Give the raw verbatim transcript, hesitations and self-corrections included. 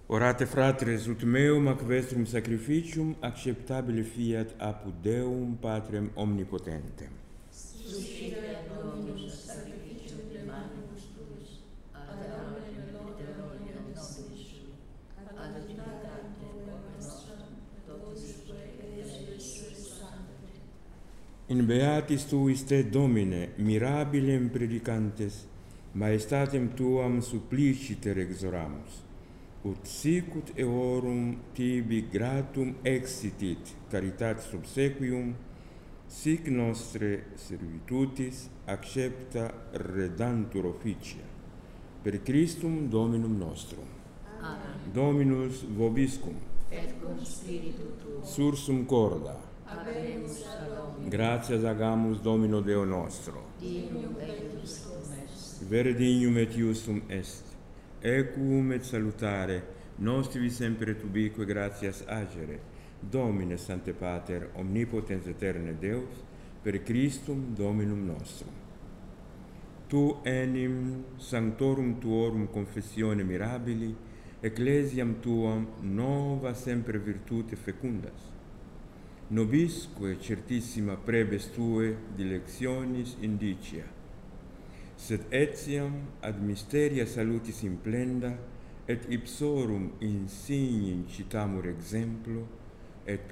Orate fratres, ut meum ac vestrum sacrificium acceptabile fiat apud Deum Patrem omnipotentem. Suscita et Dominus sacrificium de manibus tuis, ad autem gloria nobis sui, ad utilitate nostram, totusque et Jesui Sancte. In beatis tuis te, Domine, mirabilem predicantes, maestatem tuam suppliciter exoramus, ut sicut eorum tibi gratum exitit caritatis obsequium, sic nostre servitutis accepta redantur officia. Per Christum Dominum nostrum. Amen. Dominus vobiscum. Et cum spiritu tuo. Sursum corda. Habemus ad Domino. Gratias agamus Domino Deo nostro. Dignum et justum est. Vere dignum et justum est. Equum et salutare, nostivi sempre et ubique gratias agere, Domine Sancte Pater, omnipotens eterne Deus, per Christum Dominum nostrum. Tu enim sanctorum tuorum confessione mirabili, ecclesiam tuam nova sempre virtute fecundas. Nobisque certissima prebes tue dilectionis indicia, sed etiam ad mysteria salutis implenda, et ipsorum insigni citamur exemplo,